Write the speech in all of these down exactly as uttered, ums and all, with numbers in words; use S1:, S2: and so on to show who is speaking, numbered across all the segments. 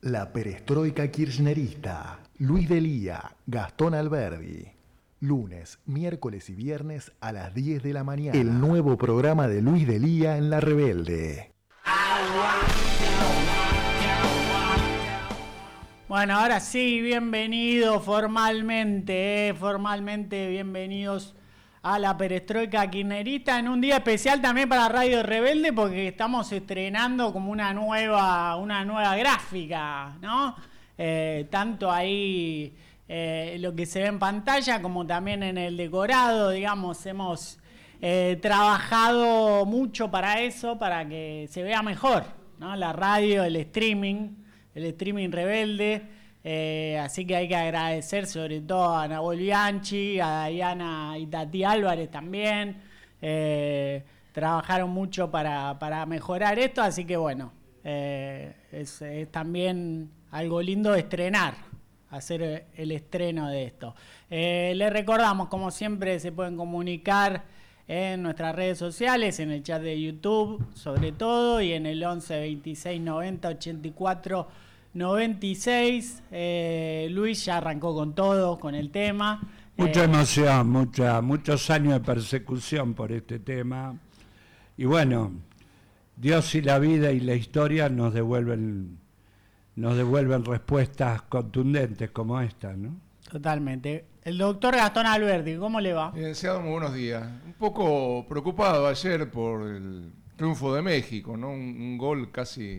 S1: La perestroika kirchnerista. Luis Delía, Gastón Alberdi. Lunes, miércoles y viernes a las diez de la mañana. El nuevo programa de Luis Delía en La Rebelde.
S2: Bueno, ahora sí, bienvenidos formalmente, eh, formalmente bienvenidos a la perestroika kirchnerista en un día especial también para Radio Rebelde porque estamos estrenando como una nueva, una nueva gráfica, ¿no? Eh, tanto ahí eh, lo que se ve en pantalla como también en el decorado, digamos, hemos eh, trabajado mucho para eso, para que se vea mejor, ¿no? La radio, el streaming, el streaming rebelde. Eh, así que hay que agradecer sobre todo a Nahuel Bianchi, a Diana y Tati Álvarez también. Eh, trabajaron mucho para, para mejorar esto, así que bueno, eh, es, es también algo lindo estrenar, hacer el estreno de esto. Eh, les recordamos, como siempre, se pueden comunicar en nuestras redes sociales, en el chat de YouTube sobre todo, y en el once veintiséis noventa ochenta y cuatro noventa y seis. eh, Luis ya arrancó con todo, con el tema.
S3: Mucha
S2: eh,
S3: emoción, mucha, muchos años de persecución por este tema. Y bueno, Dios y la vida y la historia nos devuelven, nos devuelven respuestas contundentes como esta, ¿no?
S2: Totalmente. El doctor Gastón Alberdi, ¿cómo le va?
S4: Licenciado, muy buenos días. Un poco preocupado ayer por el triunfo de México, ¿no? Un, un gol casi...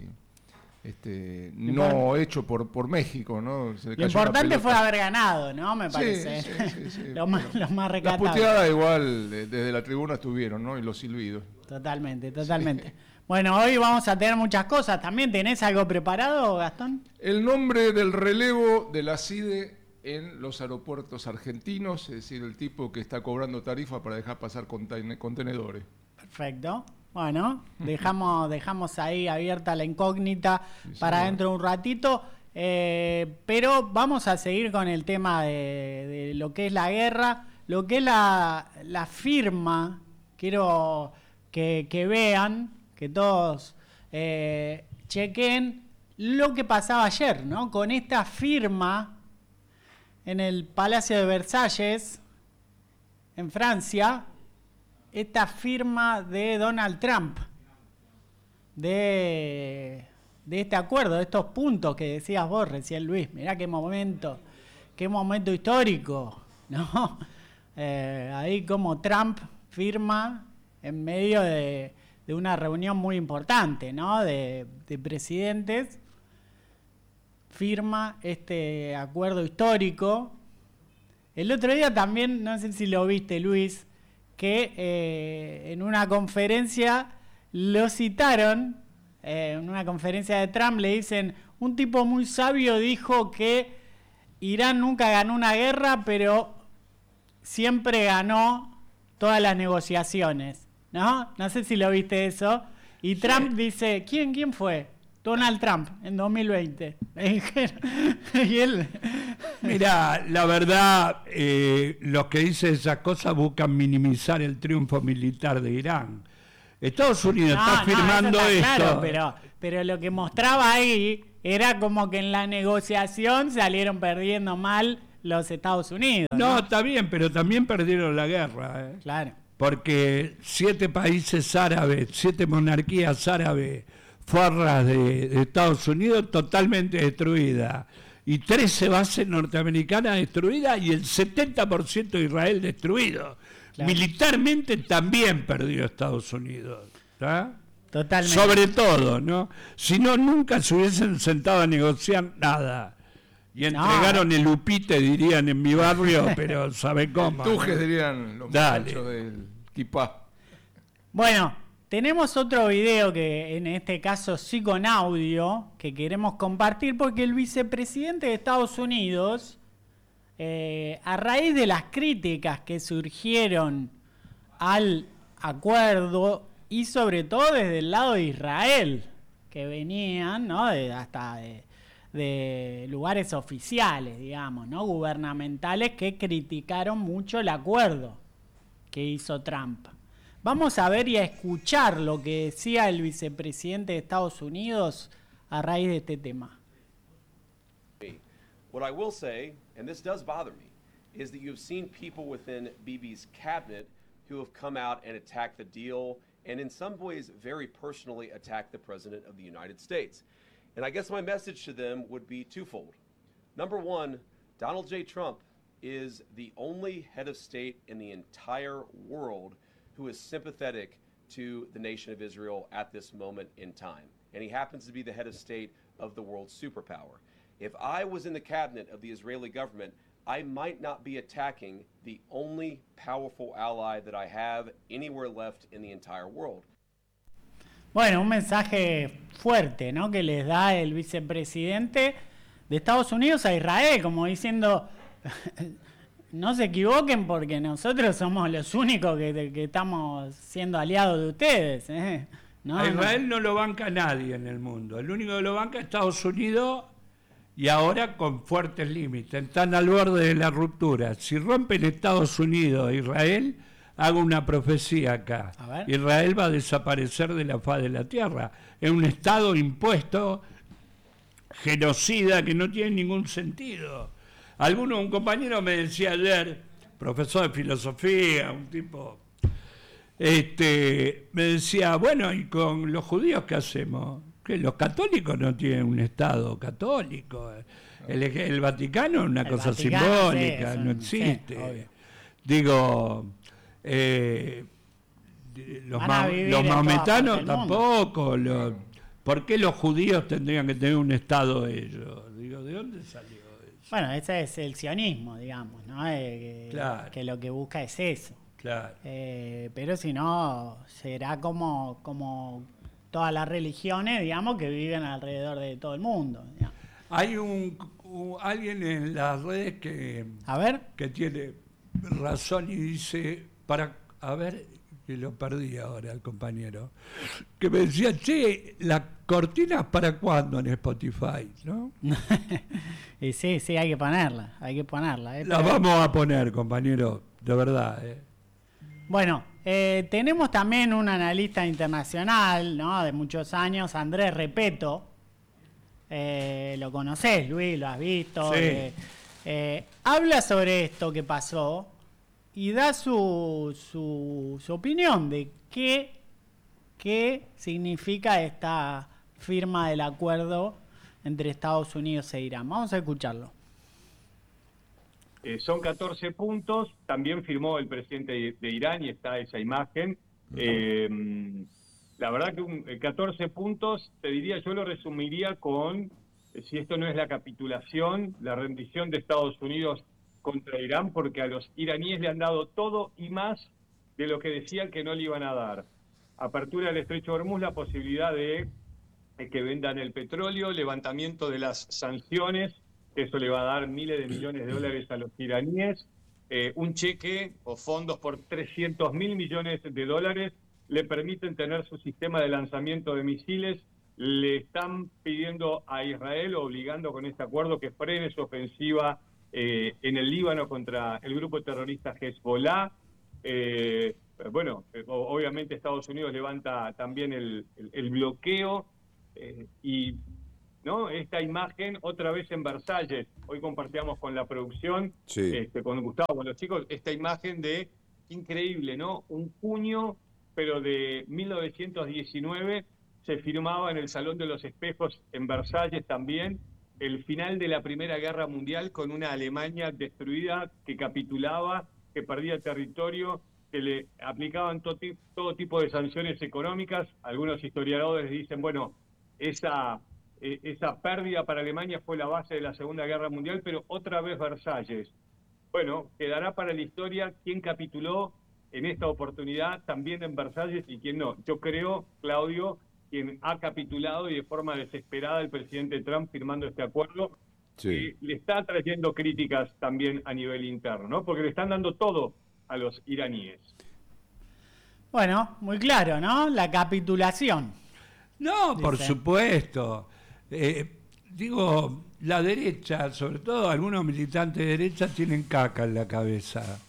S4: Este, no hecho por, por México, ¿no? Se
S2: Lo importante fue haber ganado, ¿no? Me
S4: sí,
S2: parece.
S4: Sí, sí, sí,
S2: lo, más, lo más recatable.
S4: Las puteadas igual desde la tribuna estuvieron, ¿no? Y los silbidos.
S2: Totalmente, totalmente.
S4: Sí.
S2: Bueno, hoy vamos a tener muchas cosas. ¿También tenés algo preparado, Gastón?
S4: El nombre del relevo de la C I D E en los aeropuertos argentinos, es decir, el tipo que está cobrando tarifa para dejar pasar contenedores.
S2: Perfecto. Bueno, dejamos, dejamos ahí abierta la incógnita sí, para
S4: señor.
S2: dentro de un ratito, eh, pero vamos a seguir con el tema de, de lo que es la guerra, lo que es la, la firma. Quiero que, que vean, que todos eh, chequen lo que pasaba ayer, ¿no? Con esta firma en el Palacio de Versalles, en Francia, esta firma de Donald Trump, de, de este acuerdo, de estos puntos que decías vos recién, Luis. Mirá qué momento, qué momento histórico, ¿no? Eh, ahí como Trump firma en medio de, de una reunión muy importante, ¿no? De, de presidentes, firma este acuerdo histórico. El otro día también, no sé si lo viste, Luis, que eh, en una conferencia lo citaron, eh, en una conferencia de Trump le dicen, un tipo muy sabio dijo que Irán nunca ganó una guerra, pero siempre ganó todas las negociaciones, ¿no? No sé si lo viste eso. Y Trump sí. dice, ¿quién, quién fue? Donald Trump, en dos mil veinte. Y él...
S3: Mira, la verdad, eh, los que dicen esas cosas buscan minimizar el triunfo militar de Irán. Estados Unidos no, está no, firmando
S2: eso está
S3: esto.
S2: Claro, pero, pero lo que mostraba ahí era como que en la negociación salieron perdiendo mal los Estados Unidos.
S3: No,
S2: no
S3: está bien, pero también perdieron la guerra. ¿eh?
S2: Claro.
S3: Porque siete países árabes, siete monarquías árabes, forras de, de Estados Unidos totalmente destruidas. Y trece bases norteamericanas destruidas y el setenta por ciento de Israel destruido. Claro. Militarmente también perdió Estados Unidos. ¿Tá?
S2: Totalmente.
S3: Sobre todo, ¿no? Si no, nunca se hubiesen sentado a negociar nada. Y entregaron no. el upite, dirían en mi barrio, pero ¿sabe cómo?
S4: Tujes, dirían los muchachos del Kipá.
S2: Bueno. Tenemos otro video que en este caso sí con audio que queremos compartir porque el vicepresidente de Estados Unidos, eh, a raíz de las críticas que surgieron al acuerdo y sobre todo desde el lado de Israel, que venían, ¿no? de, hasta de, de lugares oficiales, digamos, ¿no? gubernamentales que criticaron mucho el acuerdo que hizo Trump. Vamos a ver y a escuchar lo que decía el vicepresidente de Estados Unidos a raíz de este tema.
S5: What I will say, and this does bother me, is that you've seen people within Bibi's cabinet who have come out and attacked the deal and in some ways very personally attacked the President of the United States. And I guess my message to them would be twofold. Number one, Donald J. Trump is the only head of state in the entire world who is sympathetic to the nation of Israel at this moment in time. And he happens to be the head of state of the world's superpower. If I was in the cabinet of the Israeli government, I might not be attacking the only powerful ally that I have anywhere left in the entire world.
S2: Bueno, un mensaje fuerte, ¿no? Que les da el vicepresidente de Estados Unidos a Israel, como diciendo, no se equivoquen porque nosotros somos los únicos que, que estamos siendo aliados de ustedes. ¿eh? No,
S3: a Israel no. no lo banca nadie en el mundo. El único que lo banca es Estados Unidos y ahora con fuertes límites. Están al borde de la ruptura. Si rompen Estados Unidos e Israel, hago una profecía acá. Israel va a desaparecer de la faz de la tierra. Es un Estado impuesto, genocida, que no tiene ningún sentido. Alguno, un compañero me decía ayer, profesor de filosofía, un tipo, este, me decía, bueno, ¿y con los judíos qué hacemos? Que los católicos no tienen un Estado católico. El, el Vaticano es una el cosa Vaticano, simbólica, sí, no existe. Sí, Digo, eh, los, ma los maometanos tampoco. Los, ¿Por qué los judíos tendrían que tener un Estado ellos? Digo, ¿de dónde salió eso?
S2: Bueno, ese es el sionismo, digamos, ¿no? Eh, que,
S3: claro.
S2: que lo que busca es eso.
S3: Claro.
S2: Eh, pero si no, será como, como todas las religiones, digamos, que viven alrededor de todo el mundo. Digamos.
S3: Hay un, un alguien en las redes que,
S2: a ver,
S3: que tiene razón y dice, para, a ver, que lo perdí ahora el compañero, que me decía, che, ¿las cortinas para cuándo en Spotify? ¿No?
S2: Y sí, sí, hay que ponerla, hay que ponerla. ¿eh?
S3: La Pero... vamos a poner, compañero, de verdad. ¿eh?
S2: Bueno, eh, tenemos también un analista internacional, ¿no? De muchos años, Andrés Repeto. Eh, lo conocés, Luis, lo has visto.
S3: Sí.
S2: Eh, eh, habla sobre esto que pasó y da su, su, su opinión de qué, qué significa esta firma del acuerdo entre Estados Unidos e Irán. Vamos a escucharlo.
S6: Eh, son catorce puntos, también firmó el presidente de, de Irán y está esa imagen. Eh, la verdad que un, catorce puntos, te diría, yo lo resumiría con, eh, si esto no es la capitulación, la rendición de Estados Unidos contra Irán, porque a los iraníes le han dado todo y más de lo que decían que no le iban a dar. Apertura del Estrecho de Hormuz, la posibilidad de, de que vendan el petróleo, levantamiento de las sanciones, eso le va a dar miles de millones de dólares a los iraníes, eh, un cheque o fondos por trescientos mil millones de dólares, le permiten tener su sistema de lanzamiento de misiles, le están pidiendo a Israel, obligando con este acuerdo que frene su ofensiva eh, en el Líbano contra el grupo terrorista Hezbollah. Eh, bueno, eh, obviamente Estados Unidos levanta también el, el, el bloqueo eh, y... ¿no? Esta imagen otra vez en Versalles, hoy compartíamos con la producción,
S7: sí.
S6: este, con Gustavo, con los chicos, esta imagen de, increíble, ¿no? Un puño, pero de mil novecientos diecinueve, se firmaba en el Salón de los Espejos en Versalles también, el final de la Primera Guerra Mundial con una Alemania destruida, que capitulaba, que perdía territorio, que le aplicaban todo, todo tipo de sanciones económicas. Algunos historiadores dicen, bueno, esa... esa pérdida para Alemania fue la base de la Segunda Guerra Mundial, pero otra vez Versalles. Bueno, quedará para la historia quién capituló en esta oportunidad también en Versalles y quién no. Yo creo, Claudio, quien ha capitulado y de forma desesperada el presidente Trump firmando este acuerdo,
S7: sí.
S6: eh, le está trayendo críticas también a nivel interno, ¿no? Porque le están dando todo a los iraníes.
S2: Bueno, muy claro, ¿no? La capitulación.
S3: No,
S2: Dice.
S3: por supuesto. Eh, digo, la derecha, sobre todo algunos militantes de derecha, tienen caca en la cabeza.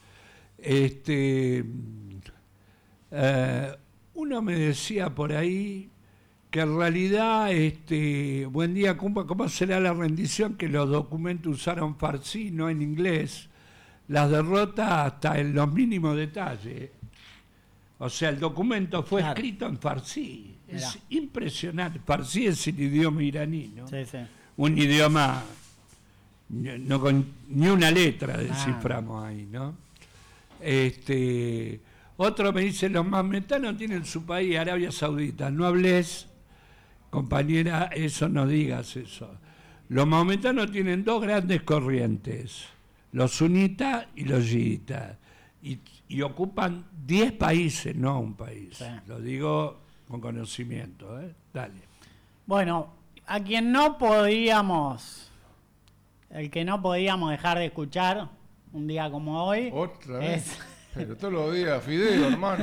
S3: Este, eh, uno me decía por ahí que en realidad, este, buen día, ¿cómo, ¿cómo será la rendición? Que los documentos usaron farsi, no en inglés. Las derrotas hasta en los mínimos detalles. O sea, el documento fue claro. escrito en farsi. Es Mirá. impresionante. Farsi es el idioma iraní, ¿no?
S2: Sí, sí.
S3: Un idioma, no con ni una letra desciframos ah. ahí, ¿no? Este, otro me dice, los maometanos tienen su país, Arabia Saudita. No hables, compañera, eso no digas eso. Los maometanos tienen dos grandes corrientes, los sunitas y los chiitas, y, y ocupan diez países, no un país. Sí. Lo digo con conocimiento, ¿eh? Dale.
S2: Bueno, a quien no podíamos, el que no podíamos dejar de escuchar un día como hoy.
S4: Otra vez. Es... Pero todos los días, Fideo, hermano.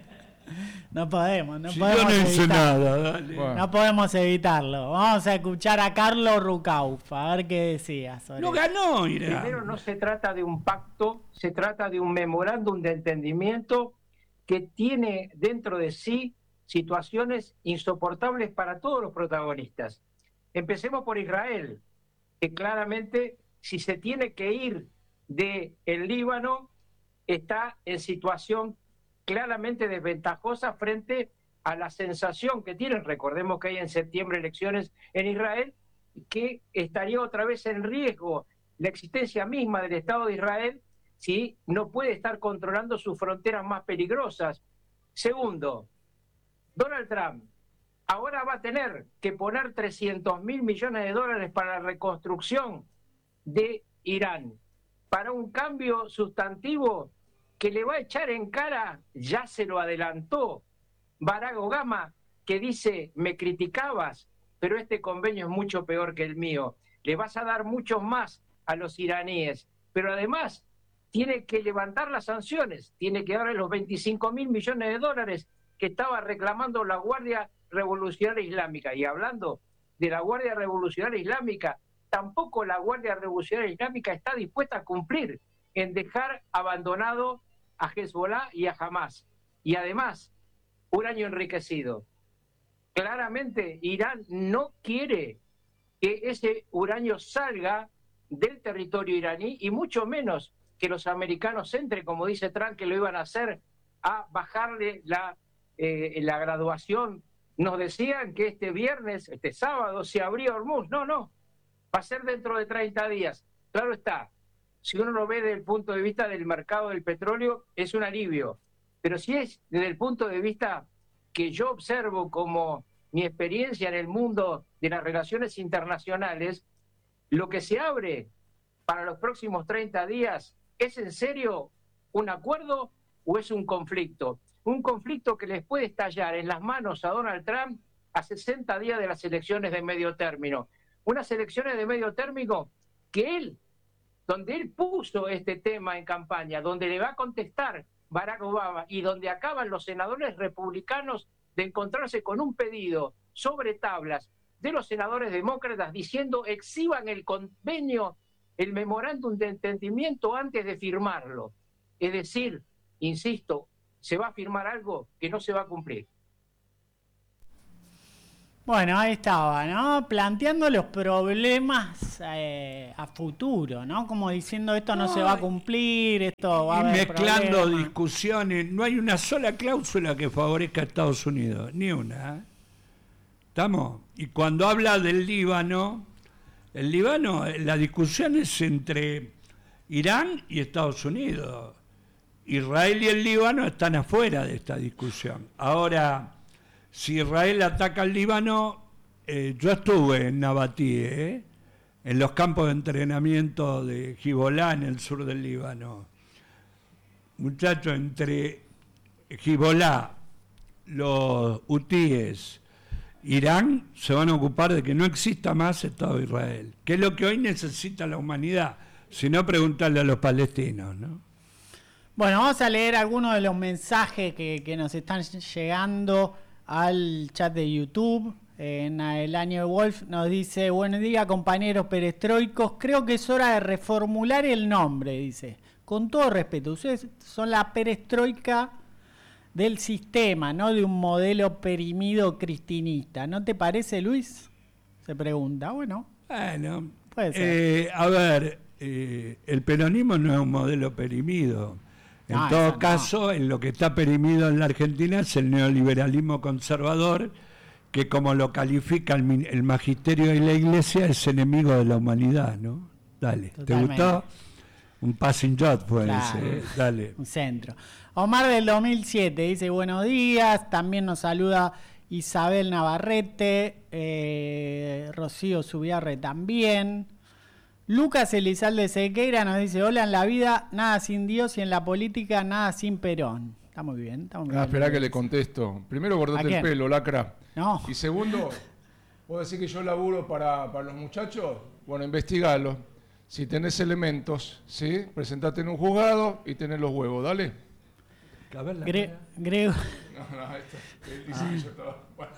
S2: No podemos, no
S3: si
S2: podemos
S3: yo no hice
S2: evitar.
S3: nada, dale.
S2: Bueno. No podemos evitarlo. Vamos a escuchar a Carlos Rucauf, a ver qué decía sobre
S3: No
S2: eso.
S3: ganó, Irán.
S7: Primero, no se trata de un pacto, se trata de un memorándum de entendimiento que tiene dentro de sí situaciones insoportables para todos los protagonistas. Empecemos por Israel, que claramente, si se tiene que ir del Líbano, está en situación claramente desventajosa frente a la sensación que tienen. Recordemos que hay en septiembre elecciones en Israel, que estaría otra vez en riesgo la existencia misma del Estado de Israel si no puede estar controlando sus fronteras más peligrosas. Segundo, Donald Trump ahora va a tener que poner trescientos mil millones de dólares para la reconstrucción de Irán, para un cambio sustantivo que le va a echar en cara, ya se lo adelantó Barack Obama, que dice, me criticabas, pero este convenio es mucho peor que el mío. Le vas a dar mucho más a los iraníes, pero además tiene que levantar las sanciones, tiene que darle los veinticinco mil millones de dólares que estaba reclamando la Guardia Revolucionaria Islámica. Y hablando de la Guardia Revolucionaria Islámica, tampoco la Guardia Revolucionaria Islámica está dispuesta a cumplir en dejar abandonado a Hezbollah y a Hamas. Y además, uranio enriquecido. Claramente, Irán no quiere que ese uranio salga del territorio iraní, y mucho menos que los americanos entren, como dice Trump, que lo iban a hacer, a bajarle la, eh, la graduación. Nos decían que este viernes, este sábado, se abría Hormuz. No, no, va a ser dentro de treinta días. Claro está, si uno lo ve desde el punto de vista del mercado del petróleo, es un alivio. Pero si es desde el punto de vista que yo observo como mi experiencia en el mundo de las relaciones internacionales, lo que se abre para los próximos treinta días, ¿es en serio un acuerdo o es un conflicto? Un conflicto que les puede estallar en las manos a Donald Trump a sesenta días de las elecciones de medio término. Unas elecciones de medio término que él, donde él puso este tema en campaña, donde le va a contestar Barack Obama y donde acaban los senadores republicanos de encontrarse con un pedido sobre tablas de los senadores demócratas diciendo exhiban el convenio, el memorándum de entendimiento antes de firmarlo. Es decir, insisto, se va a firmar algo que no se va a cumplir.
S2: Bueno, ahí estaba, ¿no? Planteando los problemas eh, a futuro, ¿no? Como diciendo esto no, no se va a cumplir, esto va a haber
S3: mezclando
S2: problemas.
S3: Discusiones. No hay una sola cláusula que favorezca a Estados Unidos, ni una. ¿eh? ¿Estamos? Y cuando habla del Líbano, el Líbano, la discusión es entre Irán y Estados Unidos. Israel y el Líbano están afuera de esta discusión. Ahora, si Israel ataca al Líbano, eh, yo estuve en Nabatí, ¿eh? en los campos de entrenamiento de Hezbollah en el sur del Líbano. Muchachos, entre Hezbollah, los hutíes, Irán, se van a ocupar de que no exista más Estado de Israel, que es lo que hoy necesita la humanidad, si no preguntarle a los palestinos, ¿no?
S2: Bueno, vamos a leer algunos de los mensajes que, que nos están llegando al chat de YouTube. En el año de Wolf nos dice: buenos días, compañeros perestroicos, creo que es hora de reformular el nombre, dice. Con todo respeto, ustedes son la perestroika del sistema, no de un modelo perimido cristinista. ¿No te parece, Luis? Se pregunta. Bueno,
S3: Bueno,
S2: puede ser.
S3: eh, a ver, eh, el peronismo no es un modelo perimido. En
S2: No,
S3: todo
S2: eso no.
S3: caso, en lo que está perimido en la Argentina es el neoliberalismo conservador, que como lo califica el, mi- el magisterio de la Iglesia, es enemigo de la humanidad, ¿no? Dale,
S2: Totalmente.
S3: ¿te gustó? Un passing yacht fue
S2: Claro.
S3: ese, ¿eh? Dale.
S2: Un centro. Omar del dos mil siete dice buenos días. También nos saluda Isabel Navarrete. Eh, Rocío Subiarre también. Lucas Elizalde Sequeira nos dice hola, en la vida nada sin Dios y en la política nada sin Perón. Está muy bien. Está muy
S4: Ah,
S2: bien.
S4: esperá que le contesto. Primero,
S2: ¿A
S4: cortate el
S2: quién?
S4: pelo, lacra.
S2: No.
S4: Y segundo, ¿puedo decir que yo laburo para, para los muchachos? Bueno, investigalo. Si tenés elementos, ¿sí? Presentate en un juzgado y tenés los huevos, dale.
S3: A ver, la
S2: Gre- Grego-
S4: No, no, esto, dice que yo estaba- bueno.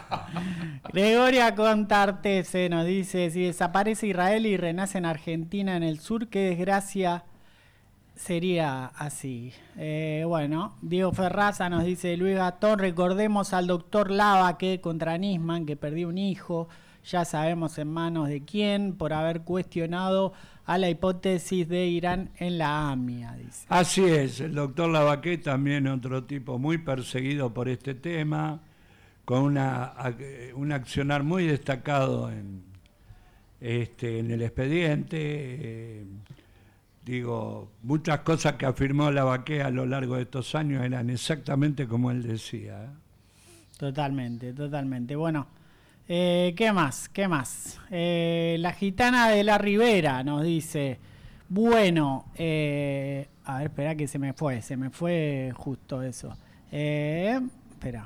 S2: Gregoria Contartese nos dice, si desaparece Israel y renace en Argentina en el sur, qué desgracia sería así. Eh, bueno, Diego Ferraza nos dice, Luis Gastón, recordemos al doctor Lava que contra Nisman, que perdió un hijo, ya sabemos en manos de quién, por haber cuestionado a la hipótesis de Irán en la AMIA, dice.
S3: Así es, el doctor Lavaqué también otro tipo muy perseguido por este tema, con una, un accionar muy destacado en, este, en el expediente. Eh, digo, muchas cosas que afirmó Lavaqué a lo largo de estos años eran exactamente como él decía. ¿eh?
S2: Totalmente, totalmente. Bueno, eh, ¿qué más? ¿Qué más? Eh, la gitana de la Ribera nos dice, bueno, eh, a ver, espera que se me fue, se me fue justo eso. Eh, espera,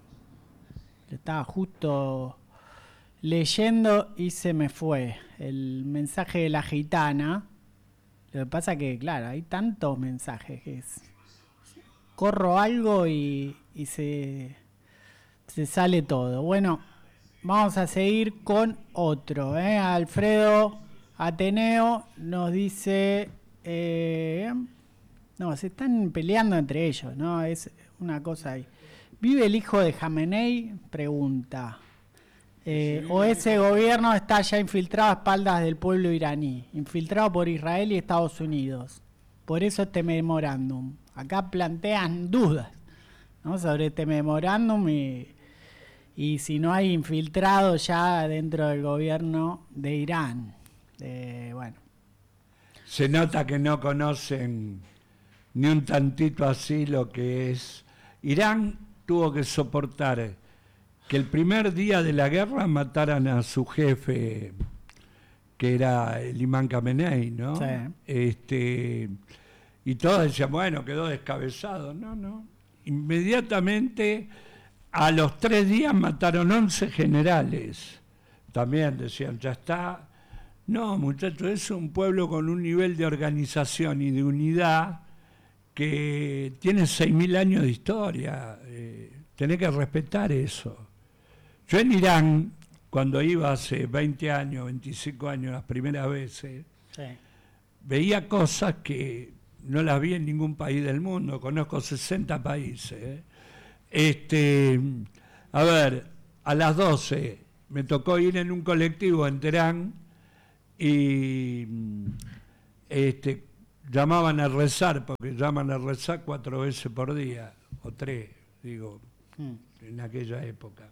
S2: estaba justo leyendo y se me fue el mensaje de la gitana. Lo que pasa que, claro, hay tantos mensajes que es... Corro algo y, y se... se sale todo. Bueno, vamos a seguir con otro. ¿eh? Alfredo Ateneo nos dice... Eh, no, se están peleando entre ellos, ¿no? Es una cosa ahí. ¿Vive el hijo de Jamenei? Pregunta. Eh, ¿O ese gobierno está ya infiltrado a espaldas del pueblo iraní? Infiltrado por Israel y Estados Unidos. Por eso este memorándum. Acá plantean dudas, ¿no? Sobre este memorándum y... Y si no hay infiltrado ya dentro del gobierno de Irán. Eh, bueno.
S3: Se nota que no conocen ni un tantito así lo que es. Irán tuvo que soportar que el primer día de la guerra mataran a su jefe, que era el imán Khamenei, ¿no?
S2: Sí.
S3: Este, y todos decían, bueno, quedó descabezado. No, no. Inmediatamente... A los tres días mataron once generales. También decían, ya está. No, muchachos, es un pueblo con un nivel de organización y de unidad que tiene seis mil años de historia. Eh, tenés que respetar eso. Yo en Irán, cuando iba hace veinte años, veinticinco años, las primeras veces,
S2: Sí.
S3: veía cosas que no las vi en ningún país del mundo. Conozco sesenta países, ¿eh? Este, a ver, a las doce me tocó ir en un colectivo en Teherán y este, llamaban a rezar, porque llaman a rezar cuatro veces por día, o tres, digo,
S2: Mm.
S3: en aquella época.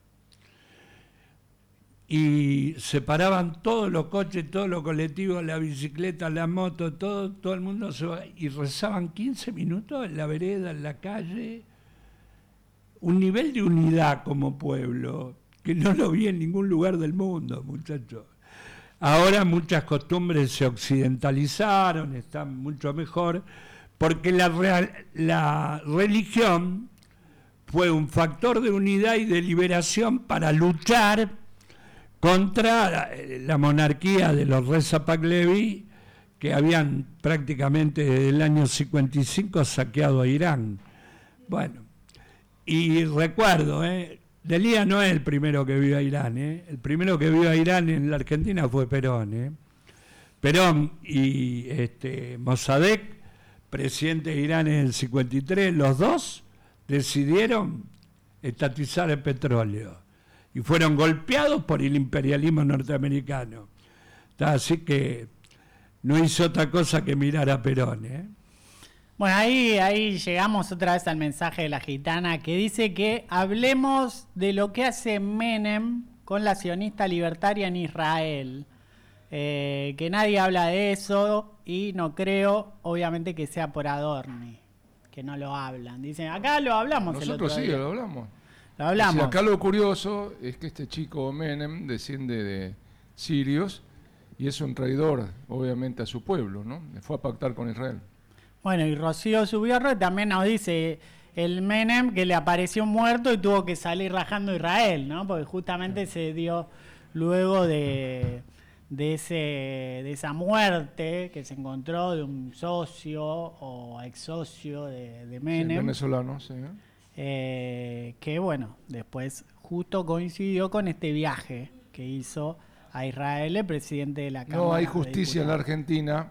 S3: Y se paraban todos los coches, todos los colectivos, la bicicleta, la moto, todo, todo el mundo se va, y rezaban quince minutos en la vereda, en la calle. Un nivel de unidad como pueblo que no lo vi en ningún lugar del mundo, muchachos. Ahora muchas costumbres se occidentalizaron, están mucho mejor, porque la, real, la religión fue un factor de unidad y de liberación para luchar contra la, la monarquía de los Reza Pahlaví, que habían prácticamente desde el año cincuenta y cinco saqueado a Irán. Bueno, y recuerdo, ¿eh? Delía no es el primero que vio a Irán, ¿eh? El primero que vio a Irán en la Argentina fue Perón, ¿eh? Perón y este, Mossadegh, presidente de Irán en el cincuenta y tres, los dos decidieron estatizar el petróleo y fueron golpeados por el imperialismo norteamericano. Así que no hizo otra cosa que mirar a Perón, ¿eh?
S2: Bueno, ahí, ahí llegamos otra vez al mensaje de la gitana que dice que hablemos de lo que hace Menem con la sionista libertaria en Israel. Eh, que nadie habla de eso y no creo, obviamente, que sea por Adorni, que no lo hablan. Dicen, acá lo hablamos.
S4: Nosotros
S2: el otro
S4: sí,
S2: día.
S4: lo hablamos.
S2: Lo hablamos.
S4: O sea, acá lo curioso es que este chico Menem desciende de sirios y es un traidor, obviamente, a su pueblo, ¿no? Fue a pactar con Israel.
S2: Bueno, y Rocío Subierro también nos dice el Menem que le apareció muerto y tuvo que salir rajando a Israel, ¿no? Porque justamente se dio luego de, de, ese, de esa muerte que se encontró de un socio o ex socio de, de Menem.
S4: Sí, venezolano, sí.
S2: Eh, que bueno, después justo coincidió con este viaje que hizo a Israel el presidente de la Cámara.
S4: No hay justicia en la Argentina.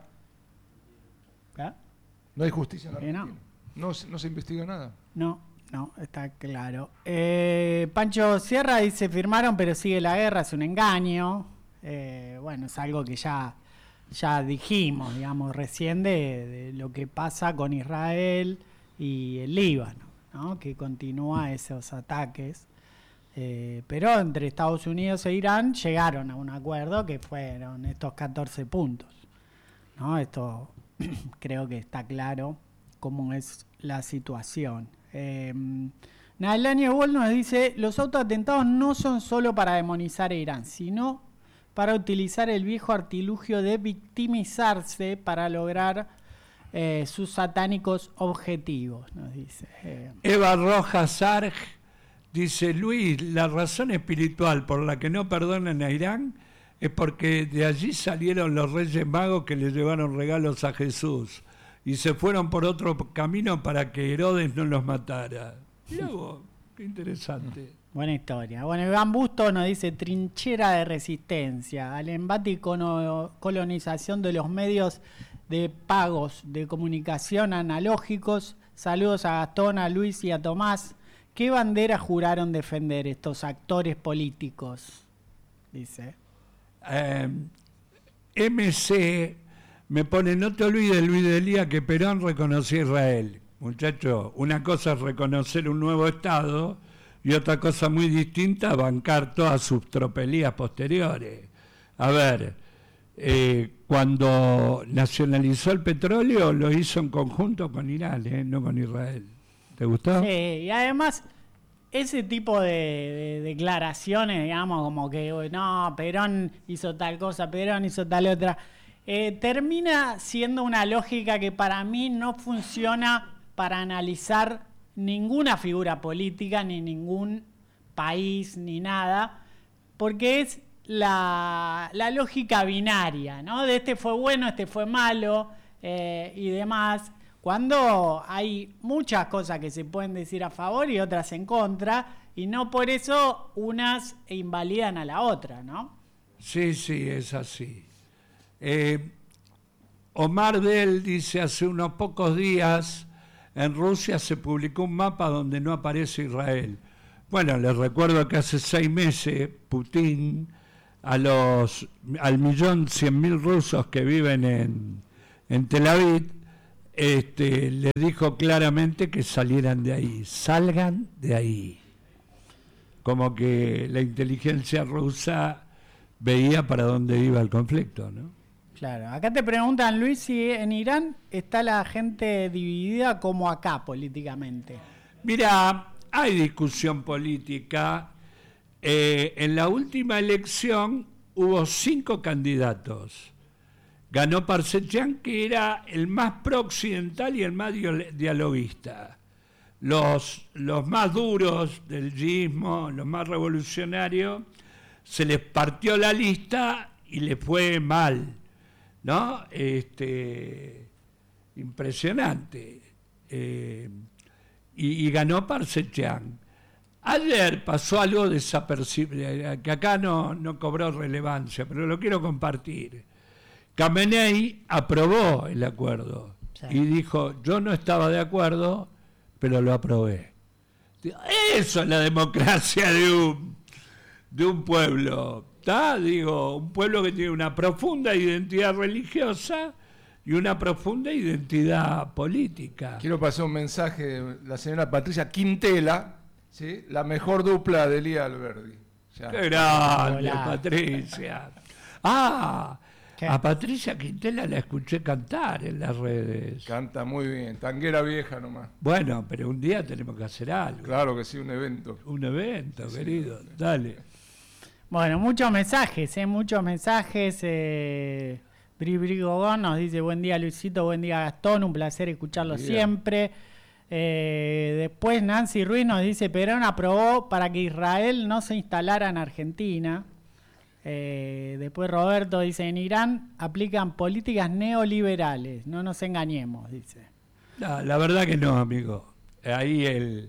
S2: ¿Ah?
S4: No hay justicia en la
S2: Eh, no.
S4: Argentina. No, se- no se investiga nada.
S2: No, no, está claro. Eh, Pancho Sierra dice, firmaron pero sigue la guerra, es un engaño. Eh, bueno, es algo que ya, ya dijimos, digamos, recién de, de lo que pasa con Israel y el Líbano, ¿no? Que continúa esos ataques. Eh, pero entre Estados Unidos e Irán llegaron a un acuerdo que fueron estos catorce puntos, ¿no? Esto creo que está claro cómo es la situación. Eh, Nailani Wall nos dice, los autoatentados no son solo para demonizar a Irán, sino para utilizar el viejo artilugio de victimizarse para lograr eh, sus satánicos objetivos, nos dice. Eh,
S3: Eva Rojas Arg dice, Luis, la razón espiritual por la que no perdonan a Irán es porque de allí salieron los Reyes Magos que le llevaron regalos a Jesús y se fueron por otro camino para que Herodes no los matara. Mirá vos, qué interesante.
S2: Buena historia. Bueno, Iván Busto nos dice, trinchera de resistencia al embate y cono- colonización de los medios de pagos de comunicación analógicos. Saludos a Gastón, a Luis y a Tomás. ¿Qué bandera juraron defender estos actores políticos? Dice.
S3: Eh, M C me pone, no te olvides, Luis Delía, que Perón reconoció a Israel. Muchacho, una cosa es reconocer un nuevo Estado y otra cosa muy distinta, bancar todas sus tropelías posteriores. A ver, eh, cuando nacionalizó el petróleo lo hizo en conjunto con Irán, eh, no con Israel. ¿Te gustó?
S2: Sí, y además ese tipo de, de declaraciones, digamos, como que no, Perón hizo tal cosa, Perón hizo tal otra, eh, termina siendo una lógica que para mí no funciona para analizar ninguna figura política, ni ningún país, ni nada, porque es la, la lógica binaria, ¿no? De este fue bueno, este fue malo, eh, y demás. Cuando hay muchas cosas que se pueden decir a favor y otras en contra, y no por eso unas invalidan a la otra, ¿no?
S3: Sí, sí, es así. Eh, Omar Del dice, hace unos pocos días en Rusia se publicó un mapa donde no aparece Israel. Bueno, les recuerdo que hace seis meses Putin a los al millón cien mil rusos que viven en, en Tel Aviv, Este, les dijo claramente que salieran de ahí, salgan de ahí. Como que la inteligencia rusa veía para dónde iba el conflicto, ¿no?
S2: Claro, acá te preguntan, Luis, si en Irán está la gente dividida como acá políticamente.
S3: Mira, hay discusión política. Eh, en la última elección hubo cinco candidatos. Ganó Parsechan, que era el más pro-occidental y el más dialoguista. Los, los más duros del yiismo, los más revolucionarios, se les partió la lista y les fue mal, ¿no? Este, impresionante. Eh, y, y ganó Parsechan. Ayer pasó algo desapercibido, que acá no, no cobró relevancia, pero lo quiero compartir. Khamenei aprobó el acuerdo, sí, y dijo, yo no estaba de acuerdo, pero lo aprobé. Eso es la democracia de un, de un pueblo. ¿Está? Digo, un pueblo que tiene una profunda identidad religiosa y una profunda identidad política.
S4: Quiero pasar un mensaje de la señora Patricia Quintela, ¿sí? La mejor dupla de Elías Alberdi. Ya.
S3: ¡Qué grande,
S2: Hola.
S3: Patricia! Ah,
S2: ¿Qué?
S3: a Patricia Quintela la escuché cantar en las redes.
S4: Canta muy bien, tanguera vieja nomás.
S3: Bueno, pero un día tenemos que hacer algo.
S4: Claro que sí, un evento.
S3: Un evento, querido. Dale.
S2: Bueno, muchos mensajes, ¿eh? Muchos mensajes. Eh, Bri Bri Gogón nos dice, buen día Luisito, buen día Gastón, un placer escucharlo
S4: Bien.
S2: siempre. Eh, después Nancy Ruiz nos dice, Perón aprobó para que Israel no se instalara en Argentina. Eh, después Roberto dice, en Irán aplican políticas neoliberales, no nos engañemos, dice.
S3: No, la verdad que no, amigo. Ahí el,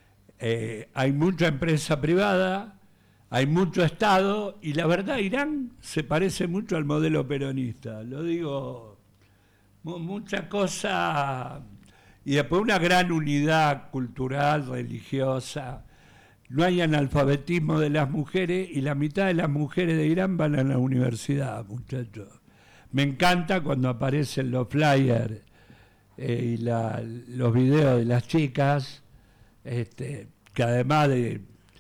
S3: eh, hay mucha empresa privada, hay mucho Estado, y la verdad Irán se parece mucho al modelo peronista. Lo digo, mu- mucha cosa, y después una gran unidad cultural, religiosa. No hay analfabetismo de las mujeres, y la mitad de las mujeres de Irán van a la universidad, muchachos. Me encanta cuando aparecen los flyers eh, y la, los videos de las chicas, este, que además de,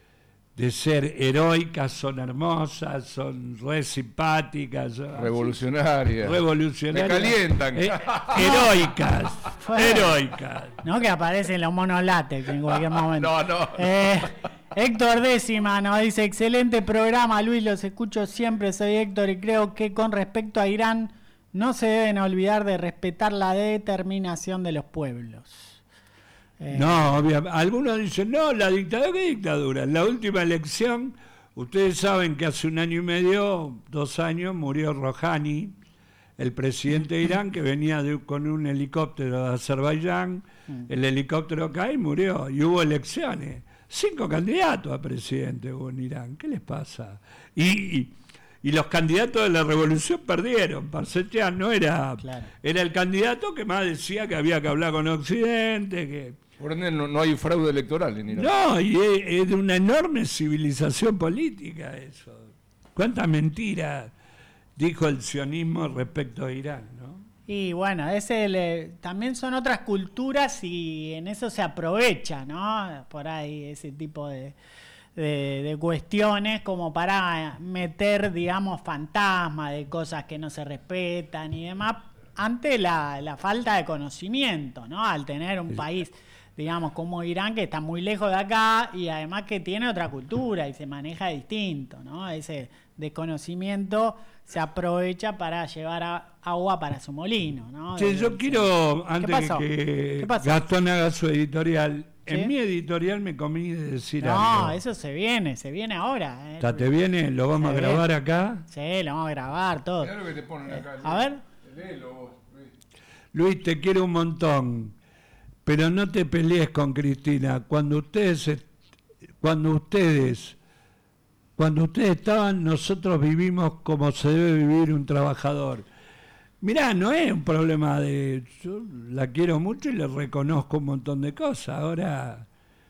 S3: de ser heroicas, son hermosas, son re simpáticas, son
S4: Revolucionaria.
S3: revolucionarias.
S4: Me calientan.
S3: Eh, heroicas,
S2: Fue-
S3: heroicas.
S2: No que aparecen los monos látex en cualquier momento.
S4: No, no.
S2: Eh, Héctor Décima nos dice, excelente programa, Luis, los escucho siempre, soy Héctor y creo que con respecto a Irán no se deben olvidar de respetar la determinación de los pueblos. Eh,
S3: No, obviamente. Algunos dicen, no, la dictadura, ¿qué dictadura? En la última elección, ustedes saben que hace un año y medio, dos años, murió Rouhani, el presidente de Irán, que venía de- con un helicóptero de Azerbaiyán, el helicóptero cae y murió, y hubo elecciones. Cinco candidatos a presidente hubo en Irán, ¿qué les pasa? Y, y, y los candidatos de la revolución perdieron. Parsechian no era,
S2: Claro.
S3: era el candidato que más decía que había que hablar con Occidente, que...
S4: Por ende, no, no hay fraude electoral en Irán.
S3: No, y es, es de una enorme civilización política eso. ¿Cuántas mentiras dijo el sionismo respecto a Irán, no?
S2: Y bueno, ese le- también son otras culturas y en eso se aprovecha, ¿no? Por ahí ese tipo de, de- de cuestiones como para meter, digamos, fantasmas de cosas que no se respetan y demás, ante la, la falta de conocimiento, ¿no? Al tener un país, digamos, como Irán, que está muy lejos de acá y además que tiene otra cultura y se maneja distinto, ¿no? Ese desconocimiento se aprovecha para llevar a- agua para su molino, ¿no?
S3: Sí, yo quiero, antes
S2: pasó?
S3: que
S2: ¿Qué pasó?
S3: Gastón haga su editorial,
S2: ¿Sí?
S3: en mi editorial me comí de decir
S2: No,
S3: algo.
S2: eso se viene, se viene ahora. ¿eh?
S3: ¿Ta- ¿Te viene? ¿Lo vamos
S2: Se
S3: a grabar
S2: viene.
S3: acá?
S2: Sí, lo vamos a grabar todo.
S4: Mirá lo que te ponen acá.
S2: A ver.
S4: Léelo vos, Luis.
S3: Luis, te quiero un montón, pero no te pelees con Cristina. Cuando ustedes, est- cuando ustedes, cuando ustedes estaban, nosotros vivimos como se debe vivir un trabajador. Mirá, no es un problema de... Yo la quiero mucho y le reconozco un montón de cosas. Ahora,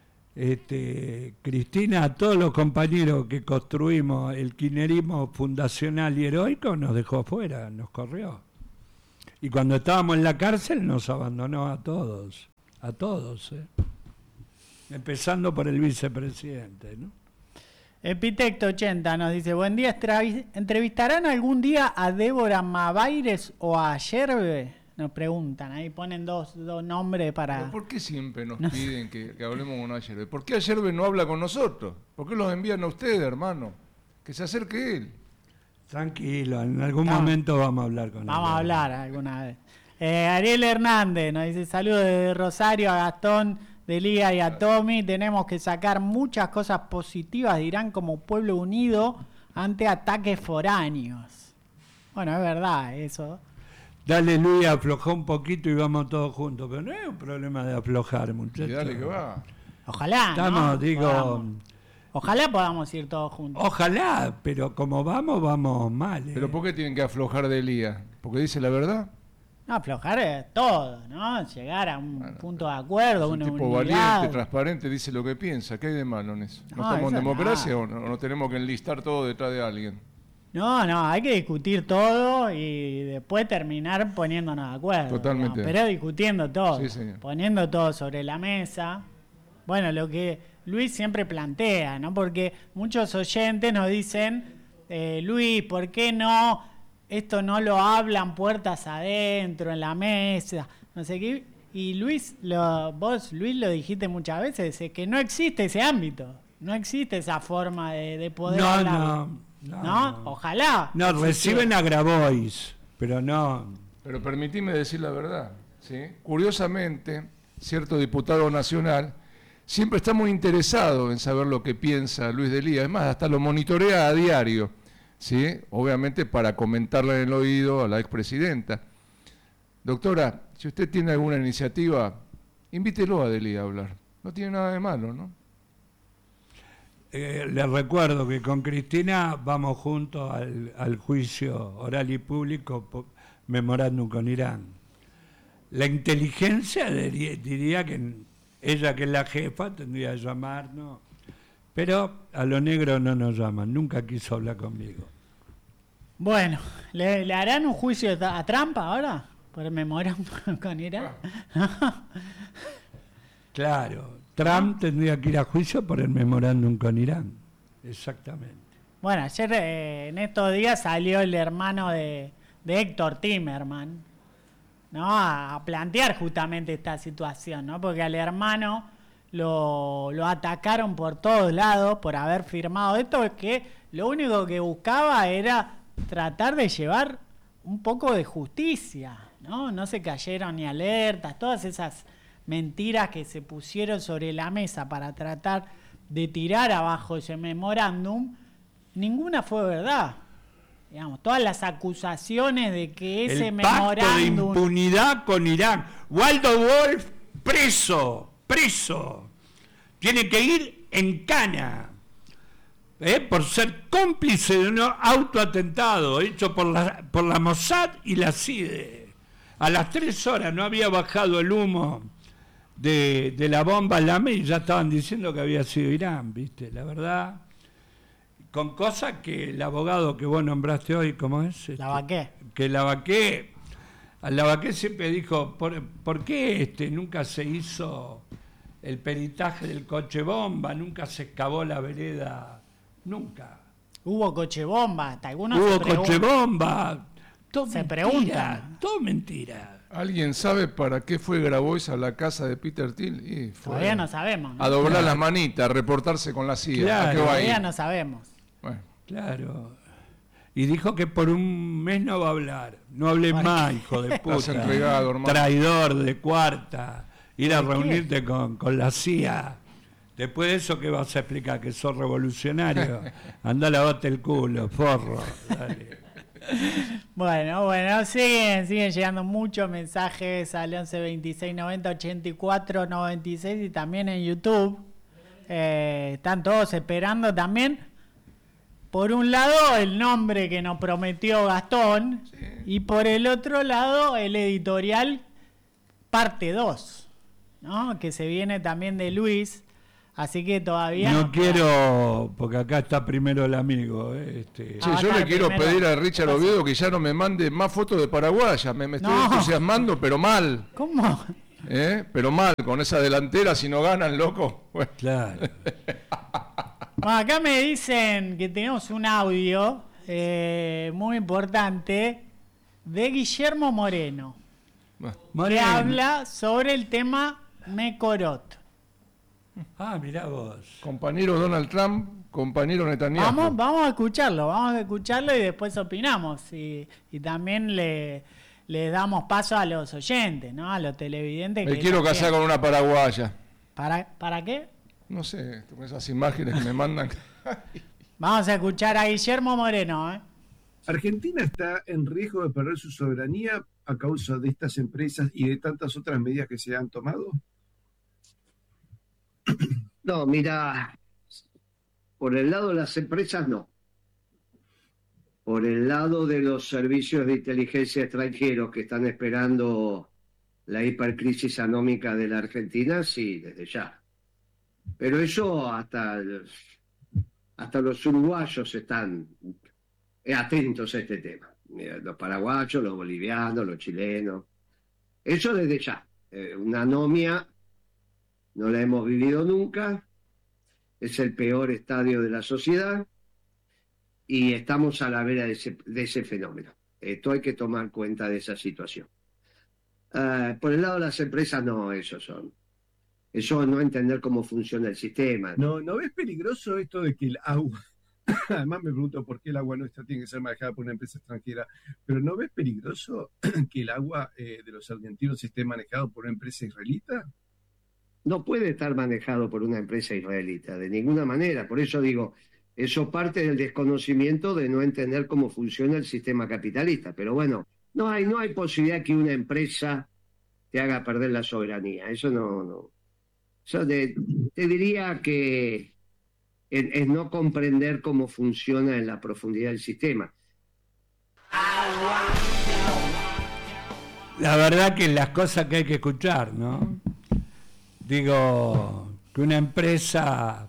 S3: este, Cristina, a todos los compañeros que construimos el kirchnerismo fundacional y heroico, nos dejó fuera, nos corrió. Y cuando estábamos en la cárcel nos abandonó a todos, a todos, ¿eh? Empezando por el vicepresidente, ¿no?
S2: Epitecto ochenta nos dice, buen día, estra- ¿entrevistarán algún día a Débora Mabaires o a Yerbe? Nos preguntan, ahí ponen dos, dos nombres para...
S4: ¿Pero por qué siempre nos piden que, que hablemos con Ayerbe? ¿Por qué Ayerbe no habla con nosotros? ¿Por qué los envían a ustedes, hermano? Que se acerque él.
S3: Tranquilo, en algún
S2: No.
S3: momento vamos a hablar con él.
S2: Vamos a hablar alguna vez. Eh, Ariel Hernández nos dice, saludos desde Rosario a Gastón, de Lía y a Tommy. Tenemos que sacar muchas cosas positivas de Irán como pueblo unido ante ataques foráneos. Bueno, es verdad eso.
S3: Dale, Luis, aflojá un poquito y vamos todos juntos. Pero no es un problema de aflojar,
S4: Y
S3: muchachos.
S4: dale que va.
S2: Ojalá,
S3: Estamos,
S2: ¿no?
S3: digo,
S2: Podamos. Ojalá podamos ir todos juntos.
S3: ojalá, pero como vamos, vamos mal. ¿eh?
S4: ¿Pero por qué tienen que aflojar de Elías? ¿Porque dice la verdad?
S2: No, aflojar es todo, ¿no? Llegar a un
S4: Bueno,
S2: punto de acuerdo,
S4: Es un
S2: una
S4: tipo
S2: unidad.
S4: valiente, transparente, dice lo que piensa. ¿Qué hay de malo en eso? ¿No,
S2: No,
S4: estamos en
S2: eso
S4: democracia
S2: nada.
S4: o no, o no tenemos que enlistar todo detrás de alguien?
S2: No, no, hay que discutir todo y después terminar poniéndonos de acuerdo.
S4: Totalmente.
S2: digamos, pero discutiendo todo,
S4: Sí, señor.
S2: poniendo todo sobre la mesa. Bueno, lo que Luis siempre plantea, ¿no? Porque muchos oyentes nos dicen, eh, Luis, ¿por qué no? Esto no lo hablan puertas adentro, en la mesa, no sé qué. Y Luis, lo, vos, Luis, lo dijiste muchas veces, es que no existe ese ámbito, no existe esa forma de, de poder
S3: No,
S2: hablar.
S3: no, no,
S2: ¿No?
S3: no.
S2: Ojalá.
S3: No, reciben a Grabois, pero no.
S4: Pero permitime decir la verdad, ¿sí? Curiosamente, cierto diputado nacional siempre está muy interesado en saber lo que piensa Luis Delía, es más, hasta lo monitorea a diario, ¿sí? Obviamente para comentarle en el oído a la expresidenta. Doctora, si usted tiene alguna iniciativa, invítelo a Delía a hablar. No tiene nada de malo, ¿no?
S3: Eh, les recuerdo que con Cristina vamos juntos al, al juicio oral y público por memorándum con Irán. La inteligencia diría, diría que ella, que es la jefa, tendría que llamarnos, pero a los negros no nos llaman, nunca quiso hablar conmigo.
S2: Bueno, ¿le, le harán un juicio a Trump ahora? Por el memorándum con Irán.
S3: Claro, Trump tendría que ir a juicio por el memorándum con Irán, exactamente.
S2: Bueno, ayer eh, en estos días salió el hermano de, de Héctor Timerman, ¿no? A, a plantear justamente esta situación, ¿no? Porque al hermano lo, lo atacaron por todos lados por haber firmado esto, que lo único que buscaba era tratar de llevar un poco de justicia, ¿no? No se cayeron ni alertas, todas esas mentiras que se pusieron sobre la mesa para tratar de tirar abajo ese memorándum, ninguna fue verdad. Digamos, todas las acusaciones de que ese
S3: el pacto de
S2: memorándum...
S3: impunidad con Irán. Waldo Wolf preso, preso. Tiene que ir en cana. ¿eh? Por ser cómplice de un autoatentado hecho por la, por la Mossad y la C I D E. A las tres horas no había bajado el humo de, de la bomba Lame y ya estaban diciendo que había sido Irán, ¿viste? La verdad, con cosas que el abogado que vos nombraste hoy, ¿cómo es? Este,
S2: Lavaqué.
S3: Que Lavaqué, al Lavaqué siempre dijo, ¿por, ¿por qué este nunca se hizo el peritaje del coche bomba? Nunca se excavó la vereda, nunca.
S2: Hubo coche bomba, hasta algunos
S3: Hubo
S2: se pregun-
S3: coche bomba, todo
S2: Se
S3: mentira,
S2: preguntan.
S3: todo mentira.
S4: ¿Alguien sabe para qué fue Grabois a la casa de Peter Thiel? Y fue
S2: Todavía no sabemos, ¿no?
S4: a doblar
S3: Claro.
S4: las manitas, a reportarse con la C I A.
S3: Claro.
S4: ¿A qué va a
S2: Todavía
S4: ir?
S2: no sabemos.
S4: Bueno,
S3: Claro. Y dijo que por un mes no va a hablar. No hable
S2: ¿Por
S3: más,
S2: qué?
S3: hijo de
S4: Estás
S3: puta.
S4: entregado, hermano.
S3: Traidor de cuarta. Ir a
S2: ¿Por qué?
S3: reunirte con, con la C I A. Después de eso, ¿qué vas a explicar? ¿Que sos revolucionario? Andá a lavarte el culo, forro. Dale.
S2: Bueno, bueno, siguen, siguen llegando muchos mensajes al once veintiséis noventa ochenta y cuatro noventa y seis y también en YouTube. Eh, están todos esperando también. Por un lado, el nombre que nos prometió Gastón y por el otro lado, el editorial parte dos, ¿no? Que se viene también de Luis. Así que todavía
S3: No
S2: nos
S3: quiero, porque acá está primero el amigo. eh, Este,
S4: che,
S2: Ah,
S4: yo
S2: está,
S4: le quiero
S2: primero.
S4: pedir a Richard Oviedo que ya no me mande más fotos de Paraguay. Ya me, me estoy
S2: No.
S4: entusiasmando, pero mal.
S2: ¿Cómo?
S4: ¿eh? Pero mal, con esa delantera, si no ganan, loco. Bueno,
S3: claro.
S2: Bueno, acá me dicen que tenemos un audio eh, muy importante de Guillermo Moreno,
S4: bueno.
S2: que
S3: Moreno.
S2: habla sobre el tema Mecorot.
S3: Ah, mirá vos.
S4: Compañero Donald Trump, compañero Netanyahu.
S2: Vamos, vamos a escucharlo, vamos a escucharlo y después opinamos. Y, y también le, le damos paso a los oyentes, ¿no? A los televidentes.
S4: Me
S2: que
S4: quiero
S2: también-
S4: casar con una paraguaya.
S2: ¿Para, ¿Para qué?
S4: No sé, con esas imágenes que me mandan.
S2: Vamos a escuchar a Guillermo Moreno, ¿eh?
S8: Argentina está en riesgo de perder su soberanía a causa de estas empresas y de tantas otras medidas que se han tomado.
S9: No, mira, por el lado de las empresas no. Por el lado de los servicios de inteligencia extranjeros que están esperando la hipercrisis económica de la Argentina, sí, desde ya. Pero eso hasta, hasta los uruguayos están atentos a este tema. Los paraguayos, los bolivianos, los chilenos. Eso desde ya. Eh, una anomia no la hemos vivido nunca. Es el peor estadio de la sociedad. Y estamos a la vera de ese, de ese fenómeno. Esto hay que tomar cuenta de esa situación. Uh, por el lado de las empresas, no, eso son. Eso no entender cómo funciona el sistema.
S8: ¿No, ¿no ves peligroso esto de que el agua, además me pregunto por qué el agua nuestra tiene que ser manejada por una empresa extranjera, pero ¿no ves peligroso que el agua eh, de los argentinos esté manejado por una empresa israelita?
S9: No puede estar manejado por una empresa israelita, de ninguna manera. Por eso digo, eso parte del desconocimiento de no entender cómo funciona el sistema capitalista. Pero bueno, no hay, no hay posibilidad que una empresa te haga perder la soberanía. Eso no... no. Eso te, te diría que es, es no comprender cómo funciona en la profundidad del sistema.
S3: La verdad que las cosas que hay que escuchar, ¿no? Digo, que una empresa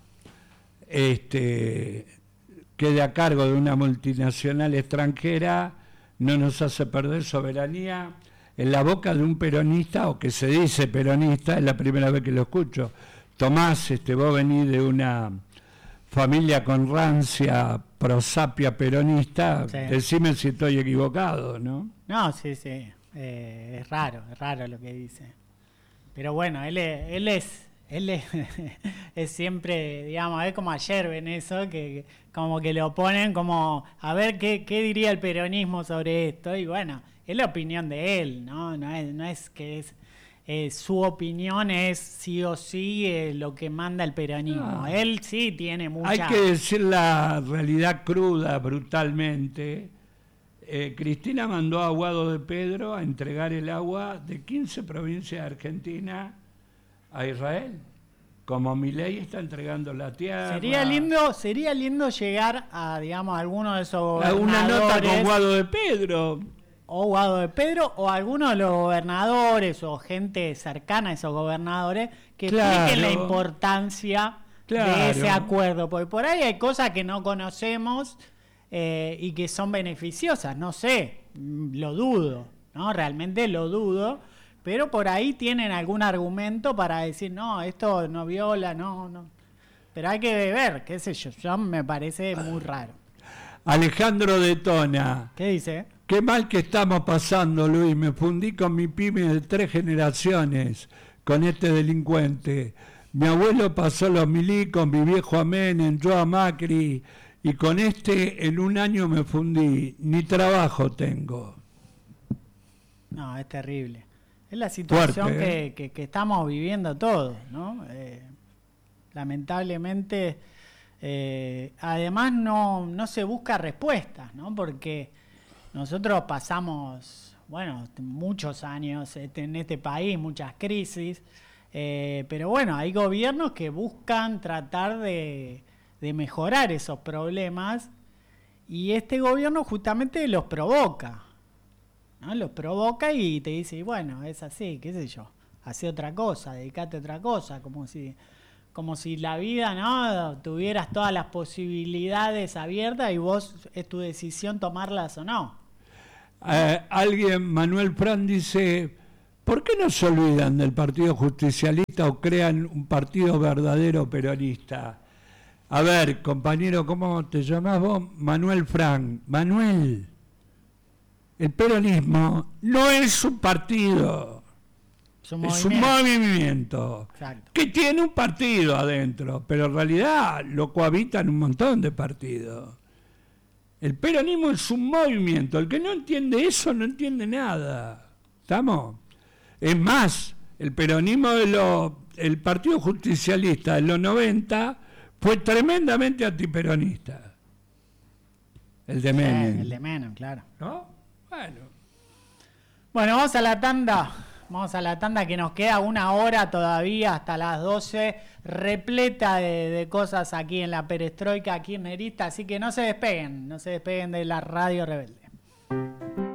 S3: este, quede a cargo de una multinacional extranjera no nos hace perder soberanía. En la boca de un peronista, o que se dice peronista, es la primera vez que lo escucho. Tomás, este, vos venís de una familia con rancia, prosapia peronista, sí. Decime si estoy equivocado, ¿no?
S2: No, sí, sí, eh, es raro, es raro lo que dice. Pero bueno, él es, él es, él es, es siempre, digamos, es como ayer ven eso, que, que como que lo ponen como, a ver qué, qué diría el peronismo sobre esto, y bueno, es la opinión de él, ¿no? No es, no es que es eh, su opinión es sí o sí eh, lo que manda el peronismo. Ah, él sí tiene mucha...
S3: Hay que decir la realidad cruda, brutalmente. Eh, Cristina mandó a Guado de Pedro a entregar el agua de quince provincias de Argentina a Israel. Como Milei está entregando la tierra.
S2: Sería lindo, sería lindo llegar a, digamos, alguno de esos gobernadores.
S3: Una nota con Guado de Pedro.
S2: O Guado de Pedro, o alguno de los gobernadores, o gente cercana a esos gobernadores, que
S3: claro,
S2: expliquen la importancia claro. de ese acuerdo. Porque por ahí hay cosas que no conocemos eh, y que son beneficiosas. No sé, lo dudo, ¿no? Realmente lo dudo. Pero por ahí tienen algún argumento para decir, no, esto no viola, no, no. Pero hay que ver, qué sé yo, yo me parece muy raro.
S3: Alejandro de Tona.
S2: ¿Qué dice?
S3: Qué mal que estamos pasando, Luis. Me fundí con mi pyme de tres generaciones, con este delincuente. Mi abuelo pasó los milicos, mi viejo a Menem, yo a Macri, y con este en un año me fundí. Ni trabajo tengo.
S2: No, es terrible. Es la situación
S3: Fuerte,
S2: que,
S3: ¿eh?
S2: que, que estamos viviendo todos, ¿no? Eh, lamentablemente, eh, además no, no se busca respuestas, ¿no? Porque nosotros pasamos, bueno, muchos años en este país, muchas crisis, eh, pero bueno, hay gobiernos que buscan tratar de, de mejorar esos problemas y este gobierno justamente los provoca, ¿no? Los provoca y te dice, bueno, es así, qué sé yo, hace otra cosa, dedicate a otra cosa, como si, como si la vida, ¿no? Tuvieras todas las posibilidades abiertas y vos es tu decisión tomarlas o no.
S3: Eh, alguien, Manuel Fran, dice, ¿por qué no se olvidan del Partido Justicialista o crean un partido verdadero peronista? A ver, compañero, ¿cómo te llamás vos? Manuel Fran. Manuel, el peronismo no es un partido, es un movimiento, es un movimiento que tiene un partido adentro, pero en realidad lo cohabitan un montón de partidos. El peronismo es un movimiento. El que no entiende eso no entiende nada. ¿Estamos? Es más, el peronismo de los... El Partido Justicialista de los noventa fue tremendamente antiperonista. El de Menem.
S2: Sí, el de Menem, claro.
S3: ¿No? Bueno.
S2: Bueno, vamos a la tanda. Vamos a la tanda que nos queda una hora todavía hasta las doce, repleta de, de cosas aquí en la perestroika kirchnerista, así que no se despeguen, no se despeguen de la Radio Rebelde.